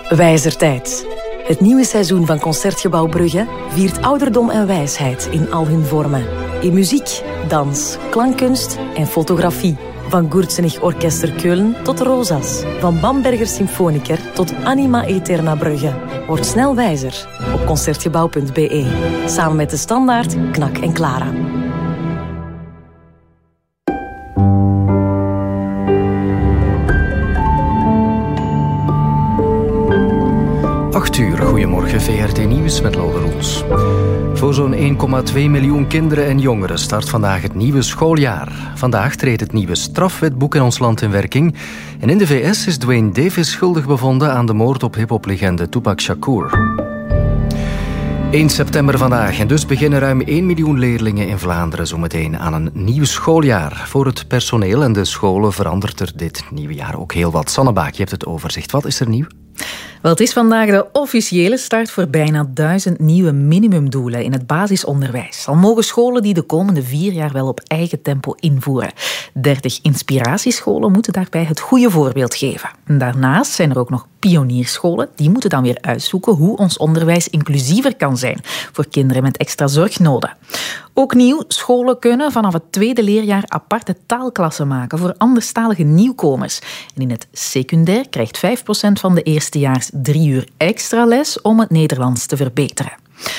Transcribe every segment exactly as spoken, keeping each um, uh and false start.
Wijzertijd. Het nieuwe seizoen van Concertgebouw Brugge viert ouderdom en wijsheid in al hun vormen. In muziek, dans, klankkunst en fotografie. Van Gurtsenig Orkester Keulen tot Rosas. Van Bamberger Symfoniker tot Anima Eterna Brugge. Word snel wijzer op concertgebouw punt b e. Samen met de Standaard, Knak en Clara. acht uur, goedemorgen, V R T Nieuws met Laude Roels. Voor zo'n één komma twee miljoen kinderen en jongeren start vandaag het nieuwe schooljaar. Vandaag treedt het nieuwe strafwetboek in ons land in werking. En in de V S is Duane Davis schuldig bevonden aan de moord op hiphoplegende Tupac Shakur. één september vandaag en dus beginnen ruim één miljoen leerlingen in Vlaanderen zometeen aan een nieuw schooljaar. Voor het personeel en de scholen verandert er dit nieuwe jaar ook heel wat. Sanne Baak, je hebt het overzicht. Wat is er nieuw? Wel, het is vandaag de officiële start voor bijna duizend nieuwe minimumdoelen in het basisonderwijs. Al mogen scholen die de komende vier jaar wel op eigen tempo invoeren. dertig inspiratiescholen moeten daarbij het goede voorbeeld geven. En daarnaast zijn er ook nog pionierscholen. Die moeten dan weer uitzoeken hoe ons onderwijs inclusiever kan zijn voor kinderen met extra zorgnoden. Ook nieuw, scholen kunnen vanaf het tweede leerjaar aparte taalklassen maken voor anderstalige nieuwkomers. En in het secundair krijgt vijf procent van de eerstejaars drie uur extra les om het Nederlands te verbeteren.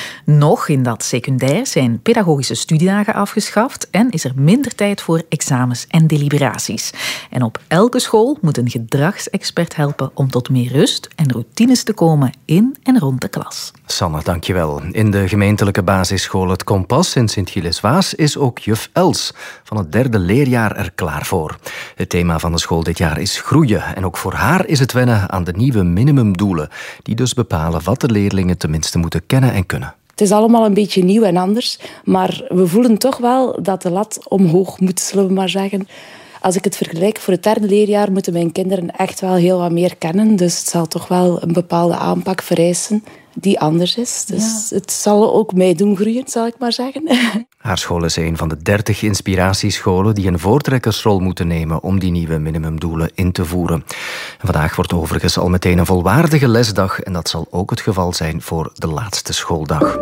Nog in dat secundair zijn pedagogische studiedagen afgeschaft en is er minder tijd voor examens en deliberaties. En op elke school moet een gedragsexpert helpen om tot meer rust en routines te komen in en rond de klas. Sanne, dankjewel. In de gemeentelijke basisschool Het Kompas in Sint-Gilles-Waas is ook juf Els van het derde leerjaar er klaar voor. Het thema van de school dit jaar is groeien. En ook voor haar is het wennen aan de nieuwe minimumdoelen, die dus bepalen wat de leerlingen tenminste moeten kennen en kunnen. Het is allemaal een beetje nieuw en anders, maar we voelen toch wel dat de lat omhoog moet, zullen we maar zeggen. Als ik het vergelijk, voor het derde leerjaar moeten mijn kinderen echt wel heel wat meer kennen. Dus het zal toch wel een bepaalde aanpak vereisen die anders is. Dus ja. Het zal ook mij doen groeien, zal ik maar zeggen. Haar school is een van de dertig inspiratiescholen die een voortrekkersrol moeten nemen om die nieuwe minimumdoelen in te voeren. En vandaag wordt overigens al meteen een volwaardige lesdag en dat zal ook het geval zijn voor de laatste schooldag.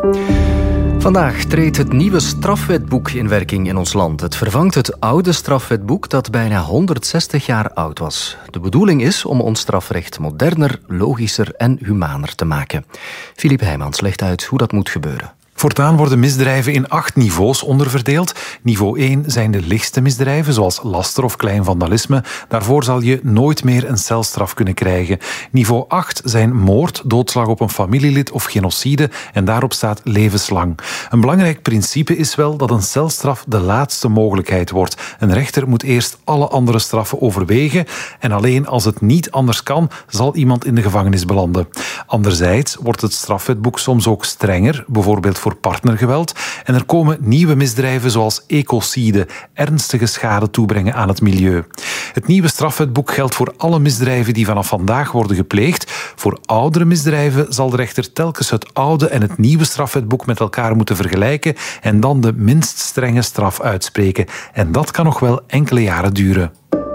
Vandaag treedt het nieuwe strafwetboek in werking in ons land. Het vervangt het oude strafwetboek dat bijna honderdzestig jaar oud was. De bedoeling is om ons strafrecht moderner, logischer en humaner te maken. Philippe Heijmans legt uit hoe dat moet gebeuren. Voortaan worden misdrijven in acht niveaus onderverdeeld. Niveau één zijn de lichtste misdrijven, zoals laster of klein vandalisme. Daarvoor zal je nooit meer een celstraf kunnen krijgen. Niveau acht zijn moord, doodslag op een familielid of genocide en daarop staat levenslang. Een belangrijk principe is wel dat een celstraf de laatste mogelijkheid wordt. Een rechter moet eerst alle andere straffen overwegen en alleen als het niet anders kan, zal iemand in de gevangenis belanden. Anderzijds wordt het strafwetboek soms ook strenger, bijvoorbeeld voor partnergeweld. En er komen nieuwe misdrijven zoals ecocide, ernstige schade toebrengen aan het milieu. Het nieuwe strafwetboek geldt voor alle misdrijven die vanaf vandaag worden gepleegd. Voor oudere misdrijven zal de rechter telkens het oude en het nieuwe strafwetboek met elkaar moeten vergelijken en dan de minst strenge straf uitspreken. En dat kan nog wel enkele jaren duren.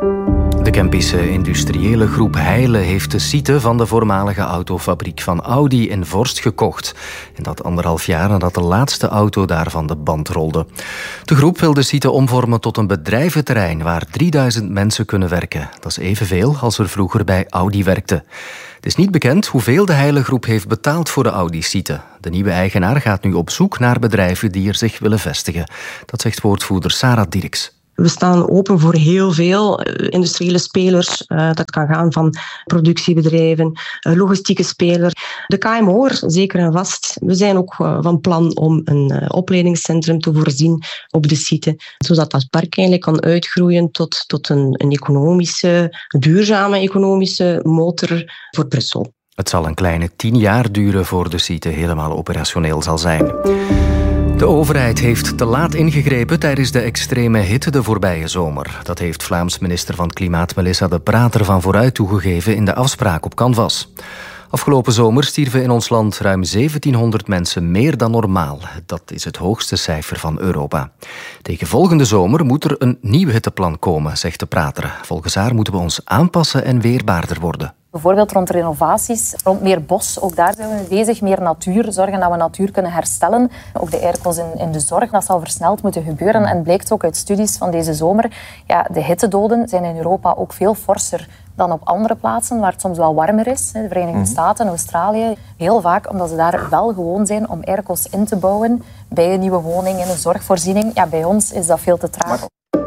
De Kempische industriële groep Heijlen heeft de site van de voormalige autofabriek van Audi in Vorst gekocht. En dat anderhalf jaar nadat de laatste auto daar van de band rolde. De groep wil de site omvormen tot een bedrijventerrein waar drieduizend mensen kunnen werken. Dat is evenveel als er vroeger bij Audi werkte. Het is niet bekend hoeveel de Heijlen groep heeft betaald voor de Audi-site. De nieuwe eigenaar gaat nu op zoek naar bedrijven die er zich willen vestigen. Dat zegt woordvoerder Sarah Dirks. We staan open voor heel veel industriële spelers. Uh, dat kan gaan van productiebedrijven, uh, logistieke spelers. De K M O'er, zeker en vast. We zijn ook uh, van plan om een uh, opleidingscentrum te voorzien op de site, zodat dat park eigenlijk kan uitgroeien tot, tot een, een economische, duurzame economische motor voor Brussel. Het zal een kleine tien jaar duren voor de site helemaal operationeel zal zijn. De overheid heeft te laat ingegrepen tijdens de extreme hitte de voorbije zomer. Dat heeft Vlaams minister van Klimaat Melissa De Prater van vooruit toegegeven in de afspraak op Canvas. Afgelopen zomer stierven in ons land ruim zeventienhonderd mensen meer dan normaal. Dat is het hoogste cijfer van Europa. Tegen volgende zomer moet er een nieuw hitteplan komen, zegt De Prater. Volgens haar moeten we ons aanpassen en weerbaarder worden. Bijvoorbeeld rond renovaties, rond meer bos. Ook daar zijn we mee bezig. Meer natuur, zorgen dat we natuur kunnen herstellen. Ook de airco's in, in de zorg, dat zal versneld moeten gebeuren. En het blijkt ook uit studies van deze zomer. Ja, de hittedoden zijn in Europa ook veel forser dan op andere plaatsen, waar het soms wel warmer is. De Verenigde Staten, Australië. Heel vaak omdat ze daar wel gewoon zijn om airco's in te bouwen bij een nieuwe woning, in een zorgvoorziening. Ja, bij ons is dat veel te traag.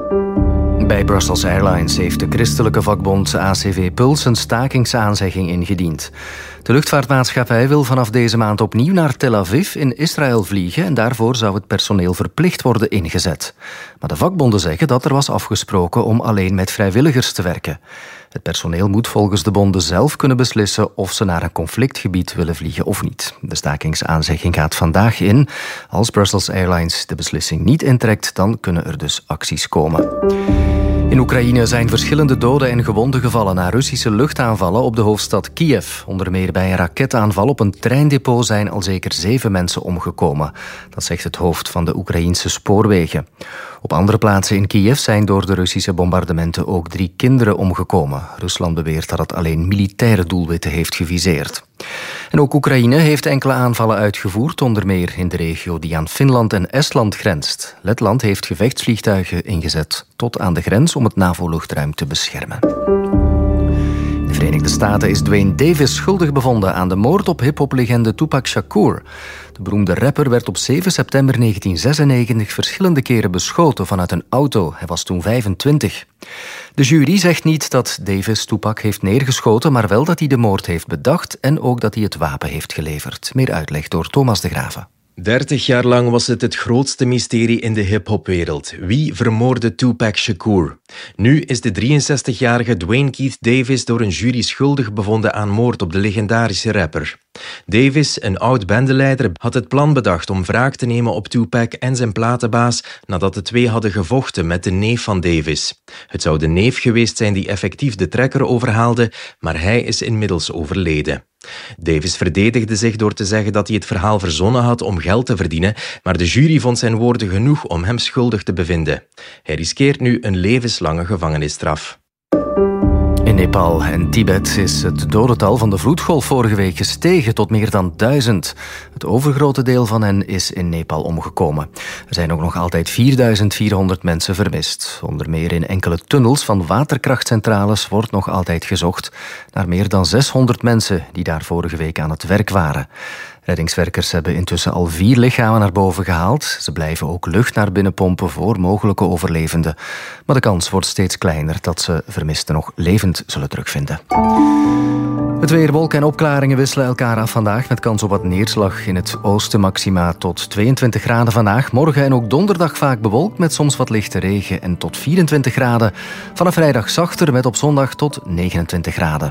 Bij Brussels Airlines heeft de christelijke vakbond A C V Puls een stakingsaanzegging ingediend. De luchtvaartmaatschappij wil vanaf deze maand opnieuw naar Tel Aviv in Israël vliegen en daarvoor zou het personeel verplicht worden ingezet. Maar de vakbonden zeggen dat er was afgesproken om alleen met vrijwilligers te werken. Het personeel moet volgens de bonden zelf kunnen beslissen of ze naar een conflictgebied willen vliegen of niet. De stakingsaanzegging gaat vandaag in. Als Brussels Airlines de beslissing niet intrekt, dan kunnen er dus acties komen. In Oekraïne zijn verschillende doden en gewonden gevallen na Russische luchtaanvallen op de hoofdstad Kiev. Onder meer bij een raketaanval op een treindepot zijn al zeker zeven mensen omgekomen. Dat zegt het hoofd van de Oekraïense spoorwegen. Op andere plaatsen in Kiev zijn door de Russische bombardementen ook drie kinderen omgekomen. Rusland beweert dat het alleen militaire doelwitten heeft geviseerd. En ook Oekraïne heeft enkele aanvallen uitgevoerd, onder meer in de regio die aan Finland en Estland grenst. Letland heeft gevechtsvliegtuigen ingezet tot aan de grens om het NAVO-luchtruim te beschermen. In de Verenigde Staten is Dwayne Davis schuldig bevonden aan de moord op hiphoplegende Tupac Shakur. De beroemde rapper werd op zeven september negentien zesennegentig verschillende keren beschoten vanuit een auto. Hij was toen vijfentwintig. De jury zegt niet dat Davis Tupac heeft neergeschoten, maar wel dat hij de moord heeft bedacht en ook dat hij het wapen heeft geleverd. Meer uitleg door Thomas de Graven. dertig jaar lang was het het grootste mysterie in de hiphopwereld. Wie vermoordde Tupac Shakur? Nu is de drieënzestigjarige Dwayne Keith Davis door een jury schuldig bevonden aan moord op de legendarische rapper. Davis, een oud-bendeleider, had het plan bedacht om wraak te nemen op Tupac en zijn platenbaas nadat de twee hadden gevochten met de neef van Davis. Het zou de neef geweest zijn die effectief de trekker overhaalde, maar hij is inmiddels overleden. Davis verdedigde zich door te zeggen dat hij het verhaal verzonnen had om geld te verdienen, maar de jury vond zijn woorden genoeg om hem schuldig te bevinden. Hij riskeert nu een levenslange gevangenisstraf. In Nepal en Tibet is het dodental van de vloedgolf vorige week gestegen tot meer dan duizend. Het overgrote deel van hen is in Nepal omgekomen. Er zijn ook nog altijd vierduizend vierhonderd mensen vermist. Onder meer in enkele tunnels van waterkrachtcentrales wordt nog altijd gezocht naar meer dan zeshonderd mensen die daar vorige week aan het werk waren. Reddingswerkers hebben intussen al vier lichamen naar boven gehaald. Ze blijven ook lucht naar binnen pompen voor mogelijke overlevenden. Maar de kans wordt steeds kleiner dat ze vermisten nog levend zullen terugvinden. Het weer, wolken en opklaringen wisselen elkaar af vandaag met kans op wat neerslag in het oosten, maxima tot tweeëntwintig graden vandaag. Morgen en ook donderdag vaak bewolkt met soms wat lichte regen en tot vierentwintig graden. Vanaf vrijdag zachter met op zondag tot negenentwintig graden.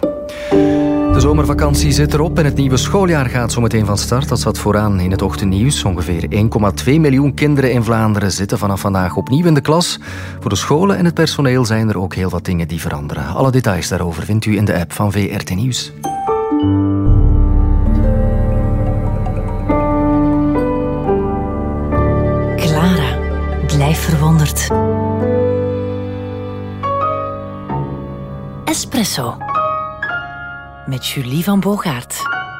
De zomervakantie zit erop en het nieuwe schooljaar gaat zo meteen van start. Dat zat vooraan in het ochtendnieuws. Ongeveer één komma twee miljoen kinderen in Vlaanderen zitten vanaf vandaag opnieuw in de klas. Voor de scholen en het personeel zijn er ook heel wat dingen die veranderen. Alle details daarover vindt u in de app van V R T Nieuws. Clara, blijf verwonderd. Espresso. Met Julie van Bogaert.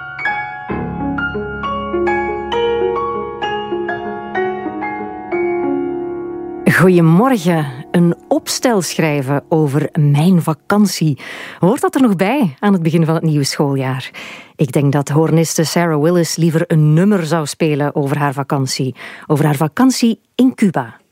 Goedemorgen. Een opstel schrijven over mijn vakantie. Hoort dat er nog bij aan het begin van het nieuwe schooljaar? Ik denk dat hoorniste Sarah Willis liever een nummer zou spelen over haar vakantie. Over haar vakantie in Cuba.